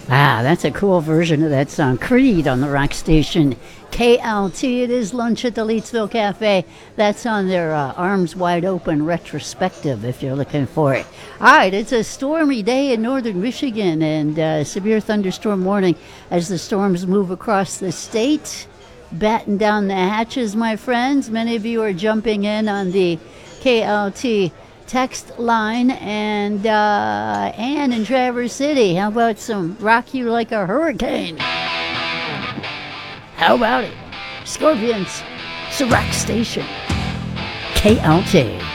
Ah, that's a cool version of that song. Creed on the rock station. KLT, it is lunch at the Leedsville Cafe. That's on their Arms Wide Open retrospective if you're looking for it. All right, it's a stormy day in northern Michigan and severe thunderstorm warning as the storms move across the state. Batten down the hatches, my friends. Many of you are jumping in on the KLT text line. And Ann in Traverse City, how about some Rock You Like a Hurricane? How about it? Scorpions, it's a rock station. KLT.